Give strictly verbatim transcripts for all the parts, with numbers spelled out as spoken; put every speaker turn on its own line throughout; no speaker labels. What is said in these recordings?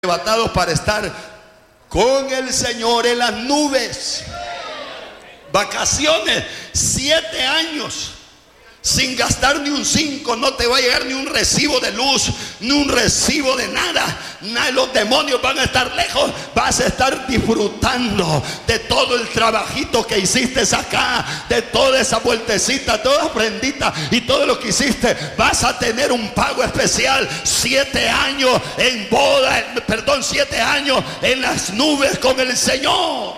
arrebatados para estar con el Señor en las nubes. Vacaciones, siete años sin gastar ni un cinco. No te va a llegar ni un recibo de luz, ni un recibo de nada. Nada, los demonios van a estar lejos. Vas a estar disfrutando de todo el trabajito que hiciste acá, de toda esa vueltecita, todas prenditas y todo lo que hiciste. Vas a tener un pago especial. Siete años en boda, perdón, siete años en las nubes con el Señor.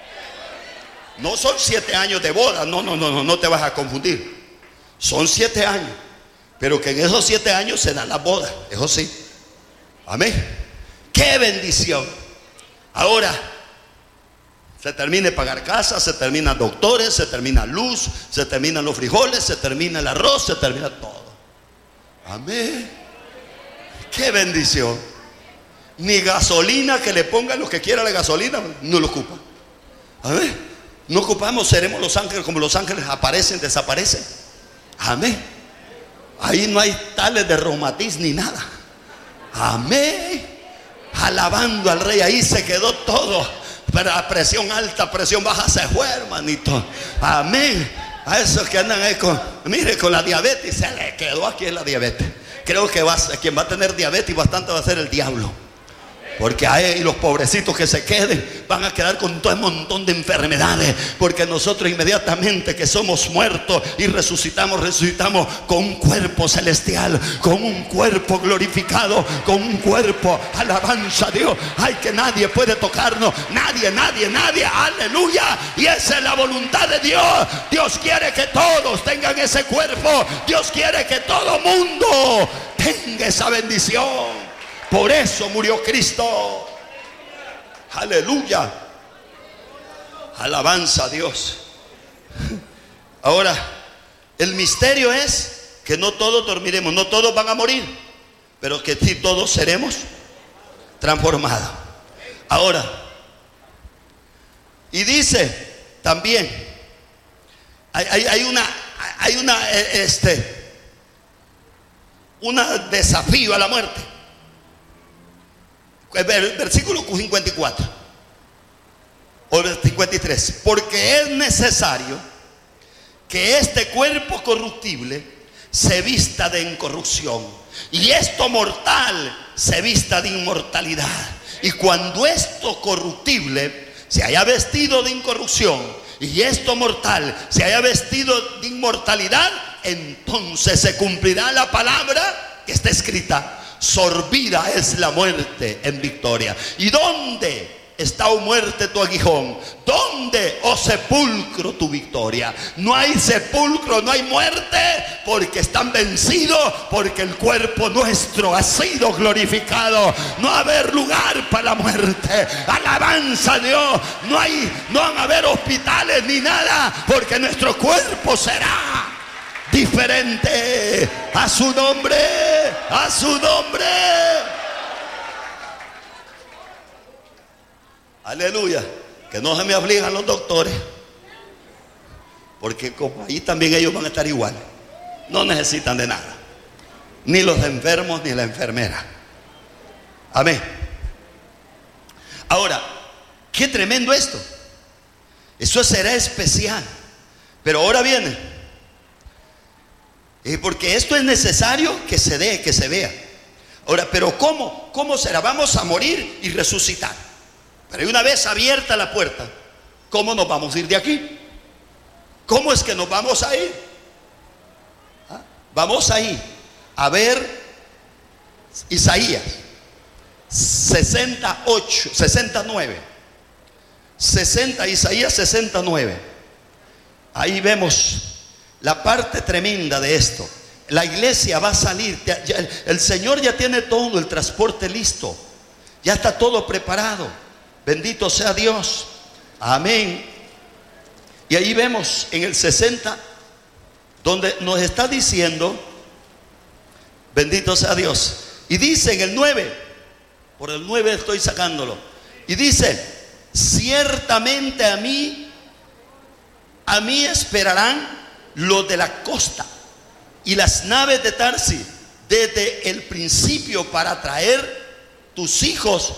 No son siete años de boda, no, no, no, no, no te vas a confundir. Son siete años, pero que en esos siete años se da la boda, eso sí. Amén. ¡Qué bendición! Ahora se termina de pagar casa, se terminan doctores, se termina luz, se terminan los frijoles, se termina el arroz, se termina todo. Amén. ¡Qué bendición! Ni gasolina, que le pongan lo que quiera la gasolina, no lo ocupa. Amén. No ocupamos, seremos los ángeles como los ángeles, aparecen, desaparecen. Amén. Ahí no hay tales de reumatismo ni nada. Amén. Alabando al Rey, ahí se quedó todo. Pero a presión alta, presión baja se fue, hermanito. Amén. A esos que andan ahí con, mire, con la diabetes, se le quedó aquí en la diabetes. Creo que va, quien va a tener diabetes bastante va a ser el diablo. Porque hay los pobrecitos que se queden van a quedar con todo un montón de enfermedades. Porque nosotros inmediatamente que somos muertos y resucitamos, resucitamos con un cuerpo celestial, con un cuerpo glorificado, con un cuerpo, alabanza a Dios. Ay, que nadie puede tocarnos, nadie, nadie, nadie, aleluya. Y esa es la voluntad de Dios. Dios quiere que todos tengan ese cuerpo. Dios quiere que todo mundo tenga esa bendición. Por eso murió Cristo. Aleluya. Alabanza a Dios. Ahora, el misterio es que no todos dormiremos, no todos van a morir, pero que sí todos seremos transformados. Ahora, y dice también, hay, hay, hay una, hay una, este, un desafío a la muerte. Versículo cincuenta y cuatro o cincuenta y tres. Porque es necesario que este cuerpo corruptible se vista de incorrupción y esto mortal se vista de inmortalidad. Y cuando esto corruptible se haya vestido de incorrupción y esto mortal se haya vestido de inmortalidad, entonces se cumplirá la palabra que está escrita: sorbida es la muerte en victoria. ¿Y dónde está, oh muerte, tu aguijón? ¿Dónde, oh sepulcro, tu victoria? No hay sepulcro, no hay muerte, porque están vencidos, porque el cuerpo nuestro ha sido glorificado. No va a haber lugar para la muerte. Alabanza a Dios. No hay, no van a haber hospitales ni nada, porque nuestro cuerpo será diferente. A su nombre, a su nombre. Aleluya. Que no se me aflijan los doctores, porque como ahí también ellos van a estar igual. No necesitan de nada, ni los enfermos ni la enfermera. Amén. Ahora, qué tremendo esto. Eso será especial. Pero ahora viene, porque esto es necesario que se dé, que se vea. Ahora, pero ¿cómo? ¿Cómo será? Vamos a morir y resucitar. Pero una vez abierta la puerta, ¿cómo nos vamos a ir de aquí? ¿Cómo es que nos vamos a ir? ¿Ah? Vamos a ir a ver Isaías sesenta y ocho, sesenta y nueve. sesenta, Isaías sesenta y nueve. Ahí vemos la parte tremenda de esto. La iglesia va a salir. El Señor ya tiene todo el transporte listo. Ya está todo preparado. Bendito sea Dios. Amén. Y ahí vemos en el sesenta, donde nos está diciendo, bendito sea Dios. Y dice en el nueve, por el nueve estoy sacándolo. Y dice: ciertamente a mí, a mí esperarán los de la costa y las naves de Tarsis desde el principio para traer tus hijos